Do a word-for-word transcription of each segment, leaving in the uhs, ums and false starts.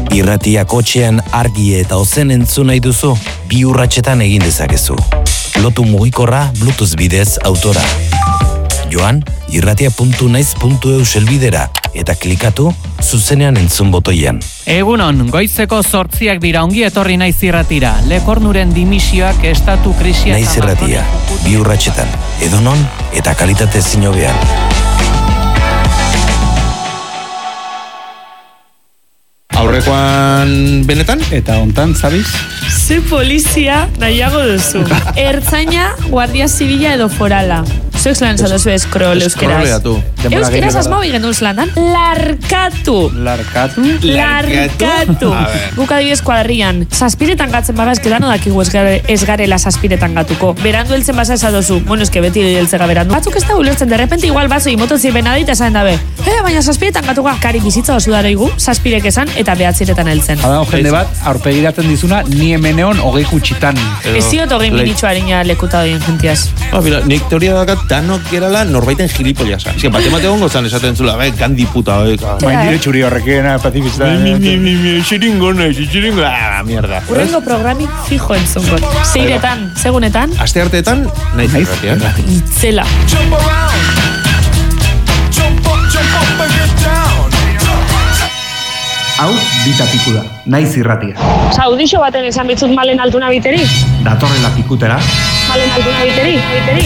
Irratia kotxean argi eta ozen entzun nahi duzu, bi urratsetan egin dezakezu. Lotu mugikorra Bluetooth bidez autora. Joan, irratia puntu naiz puntu eu selbidera eta klikatu zuzenean entzun botoian. Egunon, goizeko zortziak dira, ongi etorri naiz irratira. Lekornuren dimisioak estatu krisia... Naiz irratia, bi urratsetan, edonon eta kalitate zinobean. Aurrekoan benetan? Eta hontan, zabiz? Ze polizia nahiago duzu. Ertzaina, guardia zibila edo forala. Zuek zelan zatozu eskrol euskeraz. Eskroleatu. Euskeraz asmau igen zelan dan. Larkatu. Larkatu? Larkatu. Guk adibidez kuadrian. Zazpiretan gatzen baga eskedan odakigu ez garela zazpiretan gatuko. Berandu heltzen basa esadozu. Bueno, eske beti heltzega berandu. Batzuk ez da ulertzen, de repente igual bazo imotozi benadita esan dabe. Eh, baina zazpiretan gatuga. Kari bizitza osu dareigu, zazpirek esan eta behatziretan heltzen. Hada, jende bat, aurpegiratzen dizuna, ni hemeneon hogei kutsitan. Ez ziot hogei minitxo harina lekuta doien jentiaz. Ah, mira, nik teoria dakat danok gerala norbaiten gilipollasa. Ez que bate mate gongo zan esaten zula, bai, gandi puta, bai. Bain dire txuri horrekin, pazifistan. Ni, ni, ni, ni, xiringo nahi, xiringo, ah, mierda. Urrengo programik fijo entzungo. Zeiretan, segunetan? Aste arteetan, nahi zirratia. Itzela. Hau, bitapiku da, naiz irratia. Saudixo baten esan bitzut malen altuna biteri? Datorrela pikutera. Malen altuna biteri, biteri.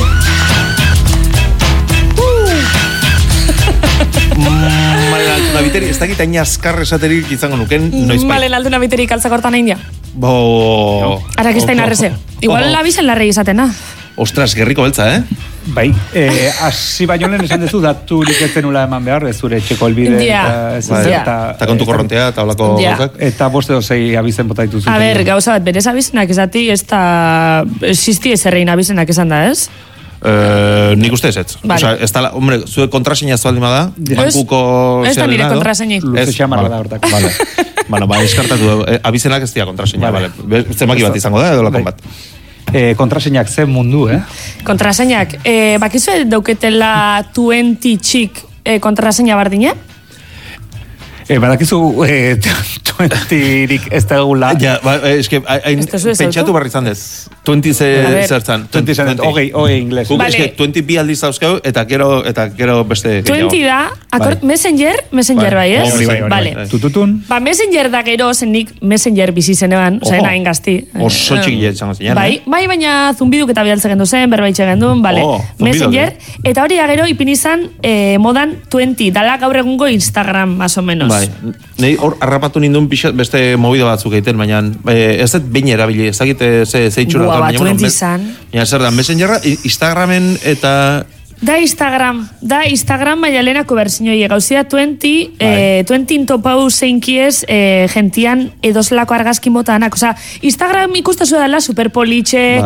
Malen altuna biteri, ez dakit aina azkar esaterik izango nuken, noiz bai. Malen altuna biteri kaltzakortan egin ja. Bo... Arakistain arreze. Igual labizen larrei izatena. Ostras, gerriko beltza, eh? Bai, eh, hasi baino lehen esan dezu, datu liketzen ula eman behar, ez zure txeko elbide. Ja, eta kontu korrontea, eta olako gauzak. Eta boste dozei abizen botaitu zuten. A ber, gauza bat, berez abizenak esati, ez da... Existi ezerrein abizenak esan da, ez? Uh, nik uste ez ez. Vale. Osa, ez da, hombre, zue kontraseina ez baldin bada, bankuko... Ez da nire kontraseini. Luze xamarra da hortak. Vale. Bueno, ba, eskartatu, eh, abizenak ez dira kontraseina, vale. vale. Zemaki bat izango da, edo lakon bat. Eh, kontraseinak zen mundu, eh? Kontraseinak, eh, bakizu dauketela twenty txik eh, kontraseina bardine? Eh, badakizu eh, twenty-rik ez da egula. Ja, ba, eske, hain pentsatu barri izan dez. twenty zertzan. twenty zan, hogei, hogei ingles. Guk Vale. eske twenty bi aldiz dauzkeu, eta gero, eta gero beste... twenty da, akord, Bai. messenger, messenger bai, ez? Hori bai, hori Vale. bai. Tututun. Ba, messenger da gero, zendik messenger bizi zenean, Ojo. oza, nahin gazti. Oso txiki izango zinean, Bai, eh? bai, baina zumbiduk eta bialtze gendu zen, berbaitxe gendun, bale. Oh, zumbiduk, Messenger, eta hori da gero ipin izan eh, modan twenty, dala gaur egungo Instagram, más o menos. Bai, nahi hor harrapatu nindun pixat beste mobido batzuk egiten, baina eh, ez dut behin erabili, ez dakit ze zeitxura. Bua, ba, twenty izan. Baina zer da, Messengerra, Instagramen eta... Da Instagram, da Instagram baina lehenako berzinoi gauzia twenty, eh, twenty topau zeinkiez eh, gentian edozelako argazki motanak. Osa, Instagram ikustazu dela superpolitxe,